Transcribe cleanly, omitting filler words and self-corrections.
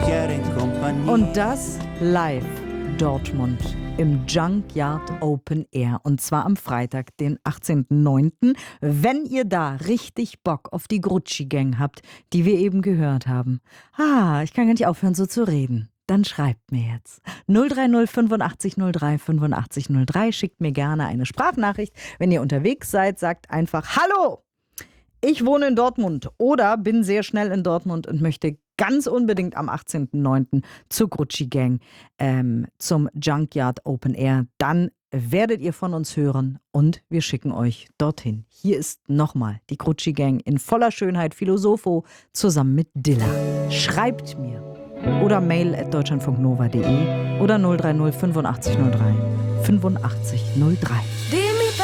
Und das live Dortmund im Junkyard Open Air. Und zwar am Freitag, den 18.09. Wenn ihr da richtig Bock auf die Grutschi Gang habt, die wir eben gehört haben. Ich kann gar nicht aufhören, so zu reden. Dann schreibt mir jetzt 030 85 03 85 03. Schickt mir gerne eine Sprachnachricht. Wenn ihr unterwegs seid, sagt einfach Hallo! Ich wohne in Dortmund oder bin sehr schnell in Dortmund und möchte ganz unbedingt am 18.09. zur Grutschi Gang, zum Junkyard Open Air. Dann werdet ihr von uns hören und wir schicken euch dorthin. Hier ist nochmal die Grutschi Gang in voller Schönheit, Philosopho, zusammen mit Dilla. Schreibt mir oder mail@deutschlandfunknova.de oder 030 85 03 85 03.